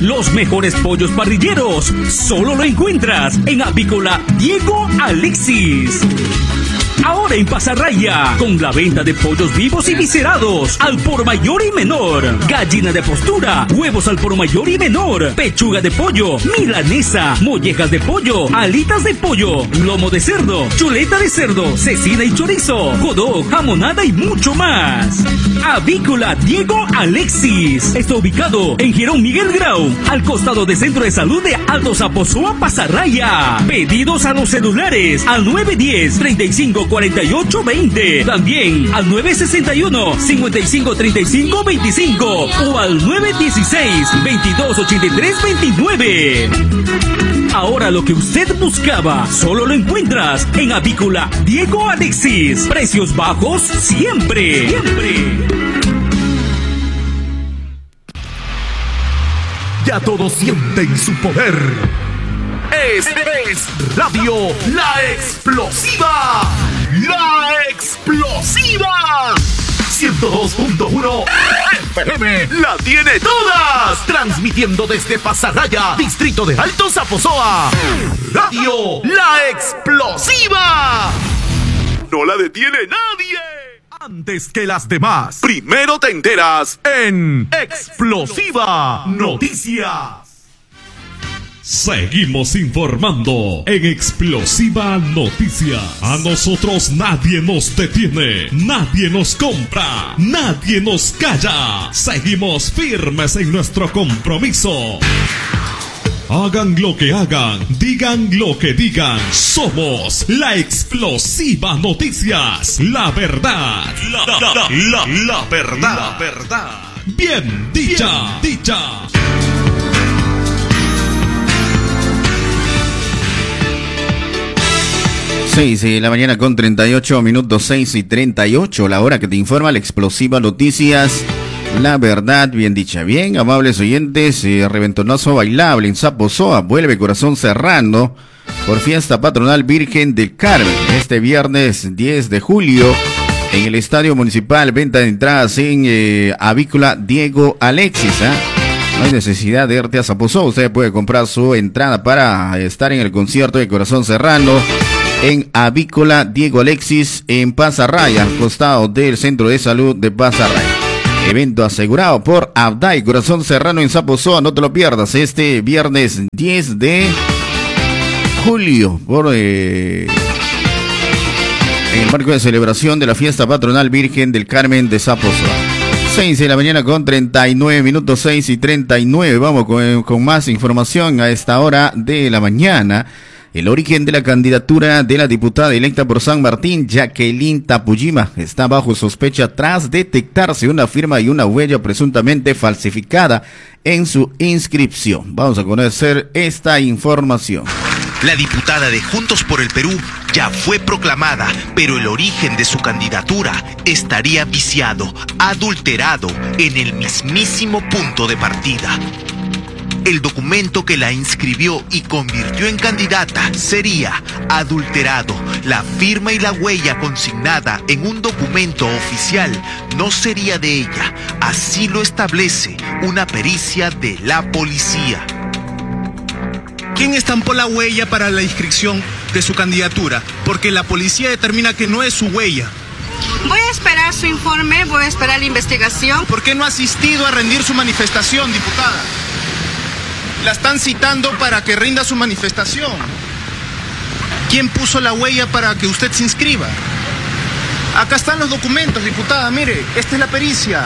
Los mejores pollos parrilleros solo lo encuentras en Avícola Diego Alexis. Ahora en Pasarraya, con la venta de pollos vivos y viscerados al por mayor y menor, gallina de postura, huevos al por mayor y menor, pechuga de pollo, milanesa, mollejas de pollo, alitas de pollo, lomo de cerdo, chuleta de cerdo, cecina y chorizo, hot-dog, jamonada y mucho más. Avícola Diego Alexis está ubicado en Girón Miguel Grau, al costado del Centro de Salud de Alto Zaposoa, Pasarraya. Pedidos a los celulares al 910-3548-20, también al 961-5535-25 o al 916-2283-29. Ahora lo que usted buscaba solo lo encuentras en Avícola Diego Alexis. Precios bajos siempre. Ya todos sienten su poder. Es Radio La Explosiva. La Explosiva 102.1 FM la tiene todas, transmitiendo desde Pasarraya, distrito de Alto Zaposoa. Radio La Explosiva, no la detiene nadie. Antes que las demás, primero te enteras en Explosiva Noticias. Seguimos informando en Explosiva Noticias. A nosotros nadie nos detiene, nadie nos compra, nadie nos calla. Seguimos firmes en nuestro compromiso. Hagan lo que hagan, digan lo que digan. Somos la Explosiva Noticias. La verdad, la verdad. Bien dicha. 6 de la mañana con 38 minutos, 6:38, la hora que te informa la Explosiva Noticias. La verdad, bien dicha. Bien, amables oyentes, reventonazo bailable en Zaposoa. Vuelve Corazón Serrano por fiesta patronal Virgen del Carmen. Este viernes 10 de julio en el Estadio Municipal. Venta de entradas en Avícola Diego Alexis. No hay necesidad de irte a Zaposoa. Usted puede comprar su entrada para estar en el concierto de Corazón Serrano en Avícola Diego Alexis en Pasarraya, al costado del Centro de Salud de Pasarraya. Evento asegurado por Abday Corazón Serrano en Zaposoa. No te lo pierdas este viernes 10 de julio en el marco de celebración de la fiesta patronal Virgen del Carmen de Zaposoa. 6 de la mañana con 39 minutos, 6:39. Vamos con más información a esta hora de la mañana. El origen de la candidatura de la diputada electa por San Martín, Jacqueline Tapujima, está bajo sospecha tras detectarse una firma y una huella presuntamente falsificada en su inscripción. Vamos a conocer esta información. La diputada de Juntos por el Perú ya fue proclamada, pero el origen de su candidatura estaría viciado, adulterado en el mismísimo punto de partida. El documento que la inscribió y convirtió en candidata sería adulterado. La firma y la huella consignada en un documento oficial no sería de ella. Así lo establece una pericia de la policía. ¿Quién estampó la huella para la inscripción de su candidatura? Porque la policía determina que no es su huella. Voy a esperar su informe, voy a esperar la investigación. ¿Por qué no ha asistido a rendir su manifestación, diputada? La están citando para que rinda su manifestación. ¿Quién puso la huella para que usted se inscriba? Acá están los documentos, diputada, mire, esta es la pericia.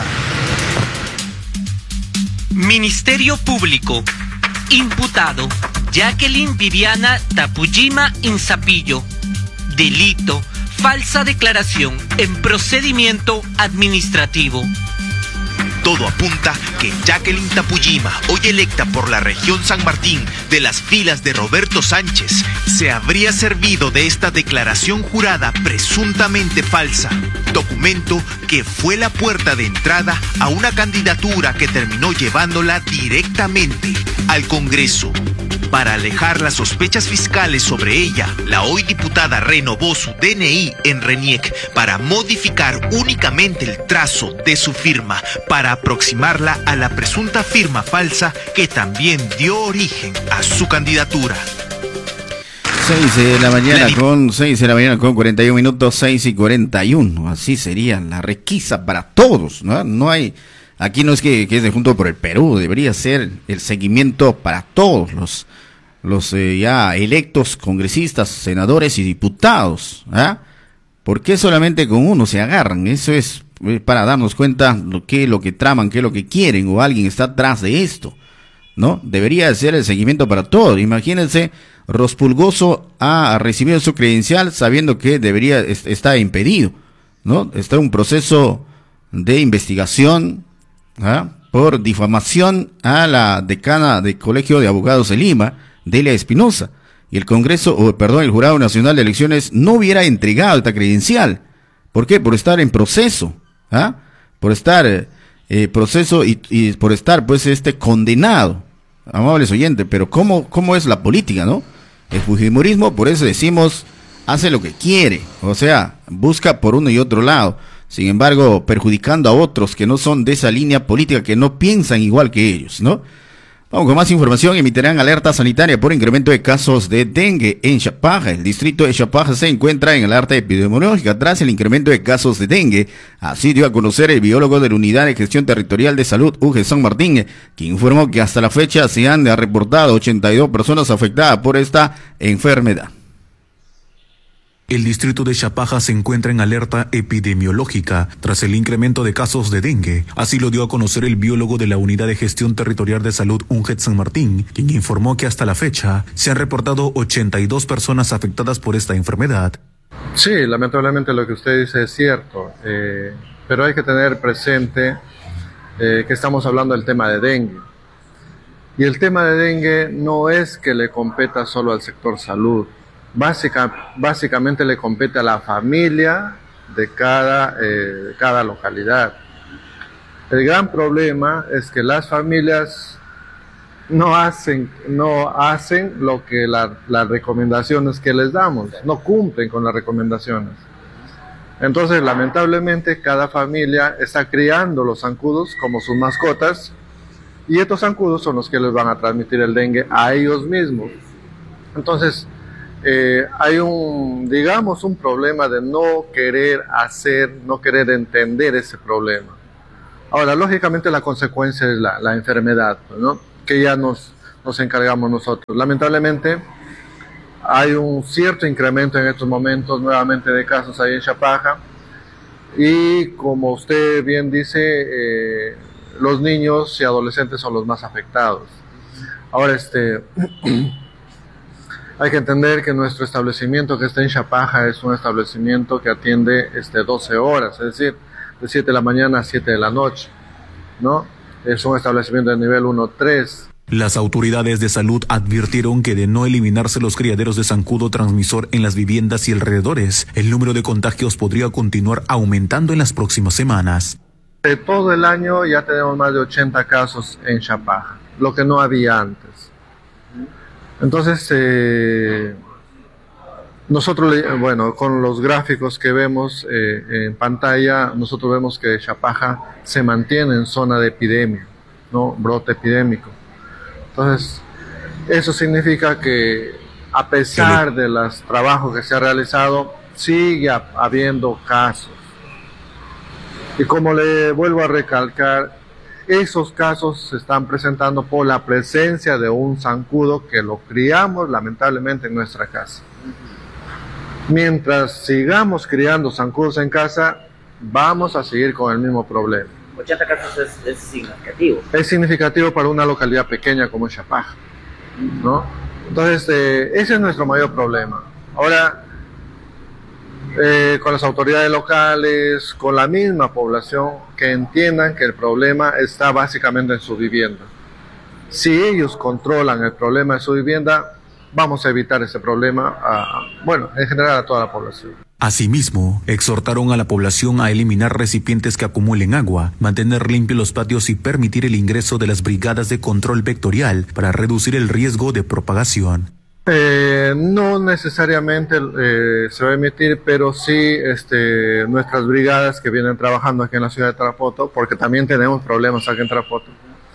Ministerio Público. Imputado Jacqueline Viviana Tapujima Inzapillo. Delito: falsa declaración en procedimiento administrativo. Todo apunta que Jacqueline Tapujima, hoy electa por la región San Martín de las filas de Roberto Sánchez, se habría servido de esta declaración jurada presuntamente falsa, documento que fue la puerta de entrada a una candidatura que terminó llevándola directamente al Congreso. Para alejar las sospechas fiscales sobre ella, la hoy diputada renovó su DNI en RENIEC para modificar únicamente el trazo de su firma para aproximarla a la presunta firma falsa que también dio origen a su candidatura. 6 de la mañana con 41 minutos, 6:41. Así sería la requisa para todos, ¿no? No hay, aquí no es que es de Juntos por el Perú, debería ser el seguimiento para todos los ya electos congresistas, senadores y diputados, ¿ah? ¿Por qué solamente con uno se agarran? Eso es para darnos cuenta lo que traman, qué es lo que quieren, o alguien está atrás de esto, ¿no? Debería ser el seguimiento para todos. Imagínense, Rospulgoso ha recibido su credencial sabiendo que está impedido, ¿no? Está en un proceso de investigación, ¿ah?, por difamación a la decana del Colegio de Abogados de Lima, Delia Espinosa, y el el Jurado Nacional de Elecciones no hubiera entregado esta credencial. ¿Por qué? Por estar en proceso, ¿ah? Por estar proceso y por estar pues condenado, amables oyentes. Pero ¿cómo es la política, no? El fujimorismo, por eso decimos, hace lo que quiere, o sea, busca por uno y otro lado, sin embargo, perjudicando a otros que no son de esa línea política, que no piensan igual que ellos, ¿no? Vamos con más información. Emitirán alerta sanitaria por incremento de casos de dengue en Chapaja. El distrito de Chapaja se encuentra en alerta epidemiológica tras el incremento de casos de dengue. Así dio a conocer el biólogo de la Unidad de Gestión Territorial de Salud, UGE San Martín, quien informó que hasta la fecha se han reportado 82 personas afectadas por esta enfermedad. El distrito de Chapaja se encuentra en alerta epidemiológica tras el incremento de casos de dengue. Así lo dio a conocer el biólogo de la Unidad de Gestión Territorial de Salud, UNGET San Martín, quien informó que hasta la fecha se han reportado 82 personas afectadas por esta enfermedad. Sí, lamentablemente lo que usted dice es cierto, pero hay que tener presente que estamos hablando del tema de dengue. Y el tema de dengue no es que le competa solo al sector salud. Básicamente le compete a la familia de cada localidad. El gran problema es que las familias no hacen lo que las recomendaciones que les damos, no cumplen con las recomendaciones. Entonces, lamentablemente, cada familia está criando los zancudos como sus mascotas, y estos zancudos son los que les van a transmitir el dengue a ellos mismos. Entonces, hay un problema de no querer entender ese problema. Ahora, lógicamente la consecuencia es la enfermedad, ¿no?, que ya nos encargamos nosotros. Lamentablemente, hay un cierto incremento en estos momentos nuevamente de casos ahí en Chapaja, y como usted bien dice, los niños y adolescentes son los más afectados. Ahora, hay que entender que nuestro establecimiento que está en Chapaja es un establecimiento que atiende 12 horas, es decir, de 7 de la mañana a 7 de la noche, ¿no? Es un establecimiento de nivel 1-3. Las autoridades de salud advirtieron que de no eliminarse los criaderos de zancudo transmisor en las viviendas y alrededores, el número de contagios podría continuar aumentando en las próximas semanas. De todo el año ya tenemos más de 80 casos en Chapaja, lo que no había antes. Entonces, nosotros, con los gráficos que vemos en pantalla, nosotros vemos que Chapaja se mantiene en zona de epidemia, ¿no?, brote epidémico. Entonces, eso significa que a pesar de los trabajos que se ha realizado, sigue habiendo casos. Y como le vuelvo a recalcar, esos casos se están presentando por la presencia de un zancudo que lo criamos lamentablemente en nuestra casa. Mientras sigamos criando zancudos en casa, vamos a seguir con el mismo problema. 80 casos es significativo. Es significativo para una localidad pequeña como Chapaja, ¿no? Entonces, ese es nuestro mayor problema. Ahora, con las autoridades locales, con la misma población, que entiendan que el problema está básicamente en su vivienda. Si ellos controlan el problema de su vivienda, vamos a evitar ese problema, en general a toda la población. Asimismo, exhortaron a la población a eliminar recipientes que acumulen agua, mantener limpios los patios y permitir el ingreso de las brigadas de control vectorial para reducir el riesgo de propagación. No necesariamente se va a emitir, pero sí nuestras brigadas que vienen trabajando aquí en la ciudad de Tarapoto, porque también tenemos problemas aquí en Tarapoto.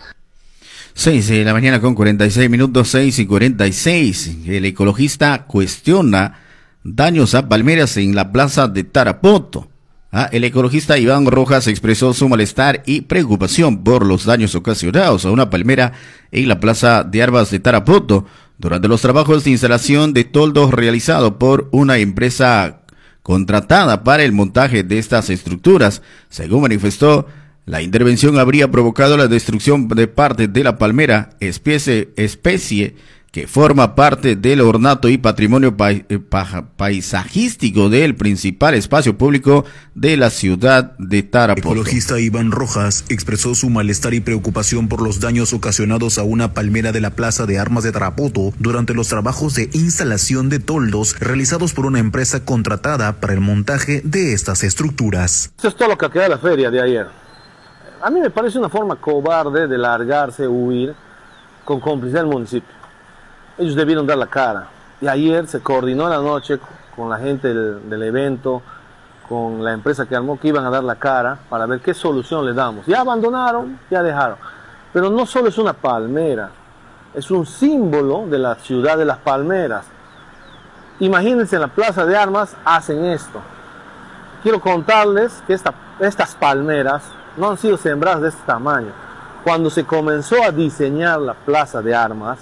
6 de la mañana con 46 minutos, 6:46. El ecologista cuestiona daños a palmeras en la plaza de Tarapoto. El ecologista Iván Rojas expresó su malestar y preocupación por los daños ocasionados a una palmera en la plaza de armas de Tarapoto durante los trabajos de instalación de toldos realizados por una empresa contratada para el montaje de estas estructuras. Según manifestó, la intervención habría provocado la destrucción de parte de la palmera, especie que forma parte del ornato y patrimonio paisajístico del principal espacio público de la ciudad de Tarapoto. El ecologista Iván Rojas expresó su malestar y preocupación por los daños ocasionados a una palmera de la Plaza de Armas de Tarapoto durante los trabajos de instalación de toldos realizados por una empresa contratada para el montaje de estas estructuras. Eso es todo lo que queda de la feria de ayer. A mí me parece una forma cobarde de largarse, huir, con complicidad del municipio. Ellos debieron dar la cara. Y ayer se coordinó en la noche con la gente del evento, con la empresa que armó, que iban a dar la cara para ver qué solución le damos. Ya abandonaron, ya dejaron. Pero no solo es una palmera, es un símbolo de la ciudad de las palmeras. Imagínense, en la Plaza de Armas hacen esto. Quiero contarles que estas palmeras no han sido sembradas de este tamaño. Cuando se comenzó a diseñar la Plaza de Armas,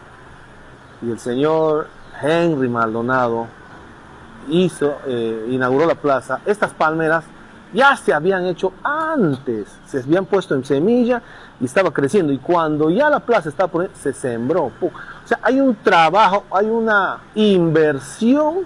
y el señor Henry Maldonado inauguró la plaza, estas palmeras ya se habían hecho antes, se habían puesto en semilla y estaba creciendo, y cuando ya la plaza estaba por ahí, se sembró. O sea, hay un trabajo, hay una inversión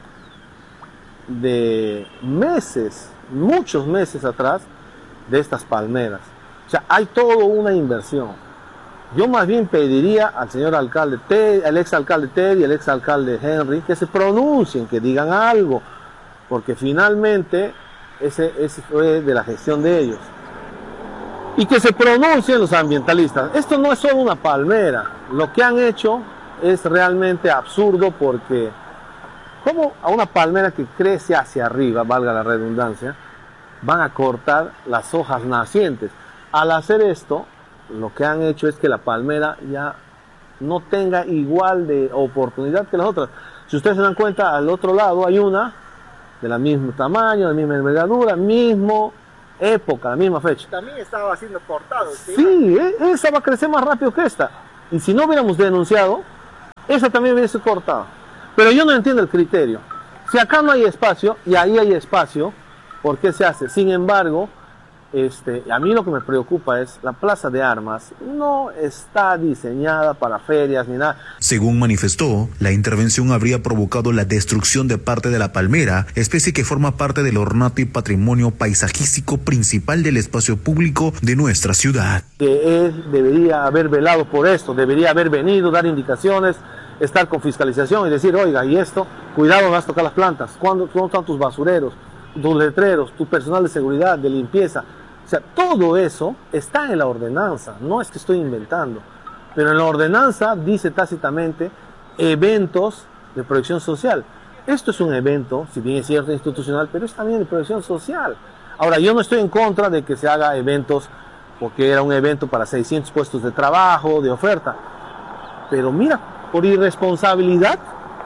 de meses, muchos meses atrás, de estas palmeras. O sea, hay toda una inversión. Yo más bien pediría al señor alcalde Ted, al exalcalde Ted y al exalcalde Henry que se pronuncien, que digan algo, porque finalmente ese fue de la gestión de ellos. Y que se pronuncien los ambientalistas. Esto no es solo una palmera. Lo que han hecho es realmente absurdo, porque ¿cómo a una palmera que crece hacia arriba, valga la redundancia, van a cortar las hojas nacientes? Al hacer esto, lo que han hecho es que la palmera ya no tenga igual de oportunidad que las otras. Si ustedes se dan cuenta, al otro lado hay una de la mismo tamaño, de la misma envergadura, mismo época, la misma fecha. También estaba siendo cortado. Sí, esa va a crecer más rápido que esta. Y si no hubiéramos denunciado, esa también hubiese cortado. Pero yo no entiendo el criterio. Si acá no hay espacio y ahí hay espacio, ¿por qué se hace? Sin embargo, a mí lo que me preocupa es la Plaza de Armas no está diseñada para ferias ni nada. Según manifestó, la intervención habría provocado la destrucción de parte de la palmera, especie que forma parte del ornato y patrimonio paisajístico principal del espacio público de nuestra ciudad. Que él debería haber velado por esto, debería haber venido, dar indicaciones, estar con fiscalización y decir, oiga, y esto, cuidado, vas a tocar las plantas, ¿cuándo están tus basureros, tus letreros, tu personal de seguridad, de limpieza? O sea, todo eso está en la ordenanza, no es que estoy inventando, pero en la ordenanza dice tácitamente eventos de proyección social. Esto es un evento, si bien es cierto, institucional, pero es también de proyección social. Ahora, yo no estoy en contra de que se haga eventos, porque era un evento para 600 puestos de trabajo, de oferta, pero mira, por irresponsabilidad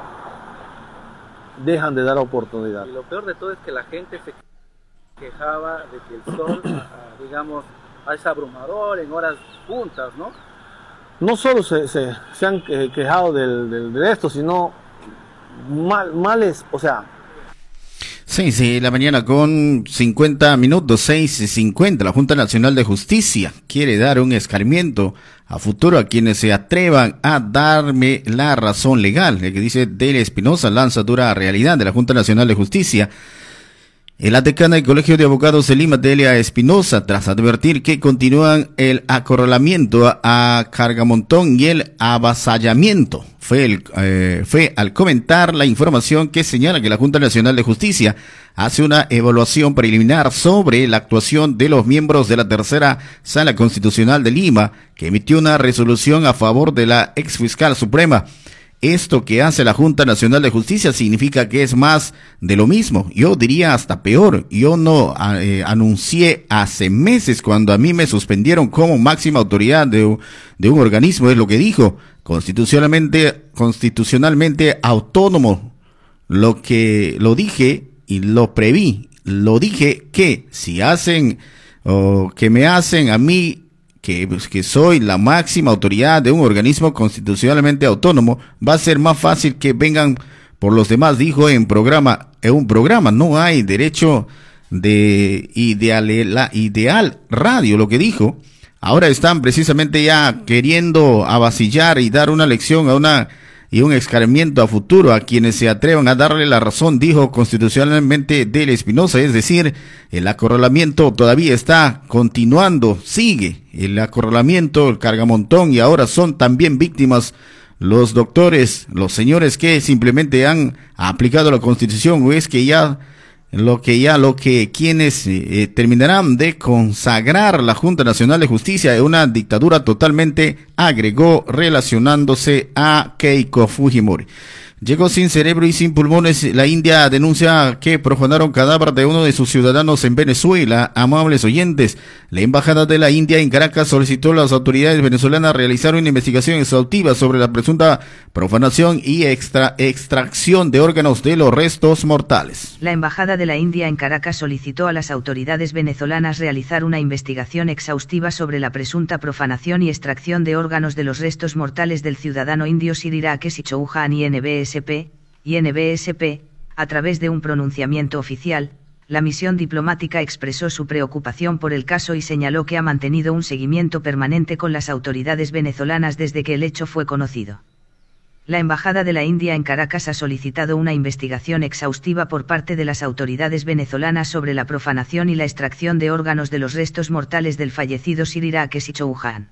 dejan de dar oportunidad. Y lo peor de todo es que la gente se quejaba de que el sol, digamos, es abrumador en horas puntas, ¿no? No solo se han quejado de esto, sino males, o sea... 6 de la mañana con 50 minutos, 6:50. La Junta Nacional de Justicia quiere dar un escarmiento a futuro a quienes se atrevan a darme la razón legal. El que dice Delia Espinosa lanza dura realidad de la Junta Nacional de Justicia. La decana del Colegio de Abogados de Lima, Delia Espinosa, tras advertir que continúan el acorralamiento a cargamontón y el avasallamiento, fue al comentar la información que señala que la Junta Nacional de Justicia hace una evaluación preliminar sobre la actuación de los miembros de la Tercera Sala Constitucional de Lima, que emitió una resolución a favor de la exfiscal suprema. Esto que hace la Junta Nacional de Justicia significa que es más de lo mismo. Yo diría hasta peor. Yo no anuncié hace meses cuando a mí me suspendieron como máxima autoridad de un organismo, es lo que dijo. Constitucionalmente autónomo. Lo dije y lo preví. Lo dije que si hacen o que me hacen a mí, que soy la máxima autoridad de un organismo constitucionalmente autónomo, va a ser más fácil que vengan por los demás, dijo en un programa. No hay derecho de Ideal Radio, lo que dijo. Ahora están precisamente ya queriendo avasallar y dar una lección y un escarmiento a futuro a quienes se atrevan a darle la razón, dijo constitucionalmente Delia Espinosa. Es decir, el acorralamiento todavía está continuando, sigue el acorralamiento, el cargamontón, y ahora son también víctimas los doctores, los señores que simplemente han aplicado la Constitución, o es que lo que quienes terminarán de consagrar la Junta Nacional de Justicia en una dictadura totalmente, agregó relacionándose a Keiko Fujimori. Llegó sin cerebro y sin pulmones. La India denuncia que profanaron cadáver de uno de sus ciudadanos en Venezuela. Amables oyentes, la Embajada de la India en Caracas solicitó a las autoridades venezolanas realizar una investigación exhaustiva sobre la presunta profanación y extracción de órganos de los restos mortales. La Embajada de la India en Caracas solicitó a las autoridades venezolanas realizar una investigación exhaustiva sobre la presunta profanación y extracción de órganos de los restos mortales del ciudadano indio Sri Rakesh Chouhan y NBSP, a través de un pronunciamiento oficial. La misión diplomática expresó su preocupación por el caso y señaló que ha mantenido un seguimiento permanente con las autoridades venezolanas desde que el hecho fue conocido. La Embajada de la India en Caracas ha solicitado una investigación exhaustiva por parte de las autoridades venezolanas sobre la profanación y la extracción de órganos de los restos mortales del fallecido Sri Rakesh Chouhan.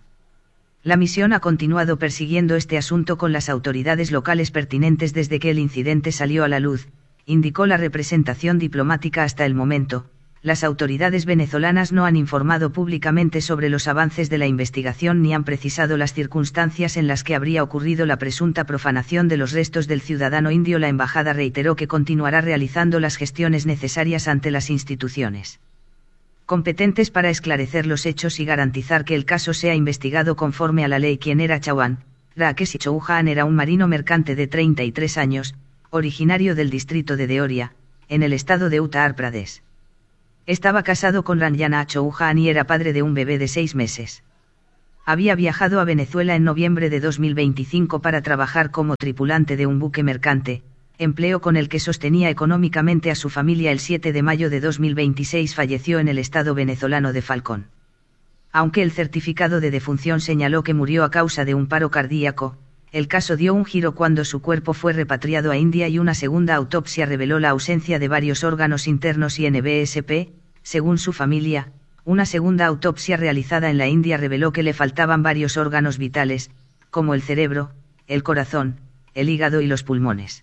La misión ha continuado persiguiendo este asunto con las autoridades locales pertinentes desde que el incidente salió a la luz, indicó la representación diplomática. Hasta el momento, las autoridades venezolanas no han informado públicamente sobre los avances de la investigación ni han precisado las circunstancias en las que habría ocurrido la presunta profanación de los restos del ciudadano indio. La embajada reiteró que continuará realizando las gestiones necesarias ante las instituciones competentes para esclarecer los hechos y garantizar que el caso sea investigado conforme a la ley. ¿Quién era Chouhan? Rakesh Chouhan era un marino mercante de 33 años, originario del distrito de Deoria, en el estado de Uttar Pradesh. Estaba casado con Ranjana Chouhan y era padre de un bebé de 6 meses. Había viajado a Venezuela en noviembre de 2025 para trabajar como tripulante de un buque mercante, empleo con el que sostenía económicamente a su familia. El 7 de mayo de 2026 falleció en el estado venezolano de Falcón. Aunque el certificado de defunción señaló que murió a causa de un paro cardíaco, el caso dio un giro cuando su cuerpo fue repatriado a India y una segunda autopsia reveló la ausencia de varios órganos internos y NBSP. Según su familia, una segunda autopsia realizada en la India reveló que le faltaban varios órganos vitales, como el cerebro, el corazón, el hígado y los pulmones.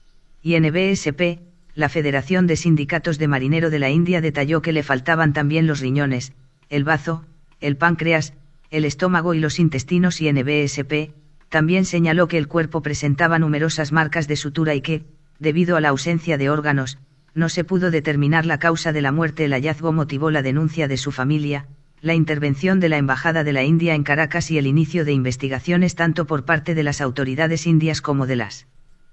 Y NBSP, la Federación de Sindicatos de Marinero de la India, detalló que le faltaban también los riñones, el bazo, el páncreas, el estómago y los intestinos. Y NBSP también señaló que el cuerpo presentaba numerosas marcas de sutura y que, debido a la ausencia de órganos, no se pudo determinar la causa de la muerte. El hallazgo motivó la denuncia de su familia, la intervención de la Embajada de la India en Caracas y el inicio de investigaciones tanto por parte de las autoridades indias como de las.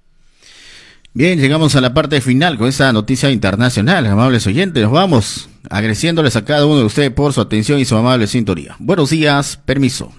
Bien, llegamos a la parte final con esta noticia internacional. Amables oyentes, nos vamos agradeciéndoles a cada uno de ustedes por su atención y su amable sintonía. Buenos días, permiso.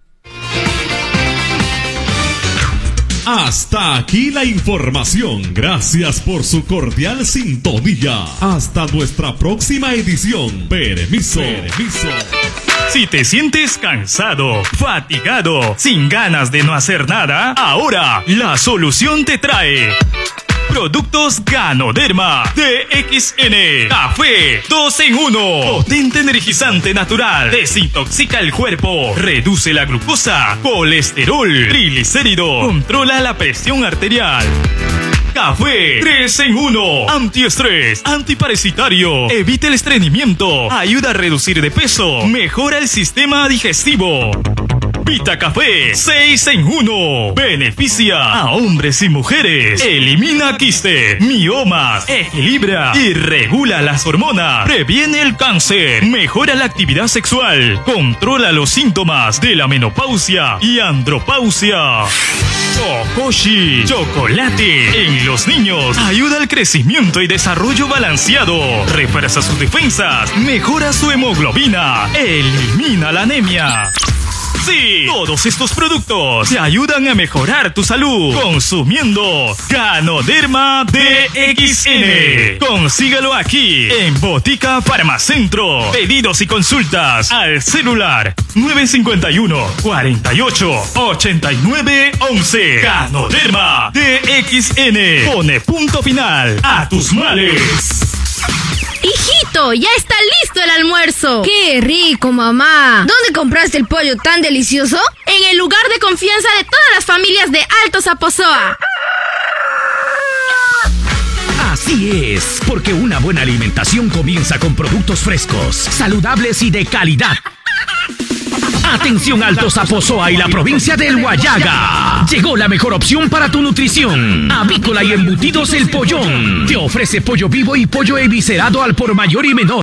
Hasta aquí la información. Gracias por su cordial sintonía. Hasta nuestra próxima edición. Permiso. Si te sientes cansado, fatigado, sin ganas de no hacer nada, ahora la solución te trae Productos Ganoderma DXN. Café 2 en 1. Potente energizante natural. Desintoxica el cuerpo. Reduce la glucosa, colesterol, triglicérido. Controla la presión arterial. Café 3 en 1. Antiestrés, antiparasitario, evita el estreñimiento, ayuda a reducir de peso, mejora el sistema digestivo. Vita Café 6 en 1. Beneficia a hombres y mujeres. Elimina quiste, miomas, equilibra y regula las hormonas. Previene el cáncer, mejora la actividad sexual, controla los síntomas de la menopausia y andropausia. Tokoshi, chocolate en los niños, ayuda al crecimiento y desarrollo balanceado, refuerza sus defensas, mejora su hemoglobina, elimina la anemia. Sí, todos estos productos te ayudan a mejorar tu salud consumiendo Ganoderma DXN. Consíguelo aquí en Botica Farmacentro. Pedidos y consultas al celular 951 48 89 11. Ganoderma DXN. Pone punto final a tus males. ¡Hijito! ¡Ya está listo el almuerzo! ¡Qué rico, mamá! ¿Dónde compraste el pollo tan delicioso? En el lugar de confianza de todas las familias de Alto Zaposoa. Así es, porque una buena alimentación comienza con productos frescos, saludables y de calidad. Atención Alto Zaposoa y la provincia del Huallaga. Llegó la mejor opción para tu nutrición. Avícola y Embutidos El Pollón. Te ofrece pollo vivo y pollo eviscerado al por mayor y menor.